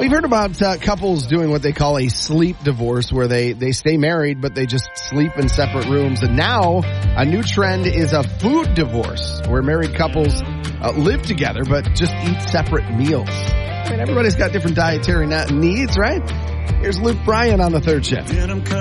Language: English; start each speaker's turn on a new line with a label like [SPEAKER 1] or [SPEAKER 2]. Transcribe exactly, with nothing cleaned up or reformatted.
[SPEAKER 1] We've heard about uh, couples doing what they call a sleep divorce, where they, they stay married, but they just sleep in separate rooms. And now a new trend is a food divorce, where married couples uh, live together, but just eat separate meals. I mean, everybody's got different dietary needs, right? Here's Luke Bryan on the Third Shift.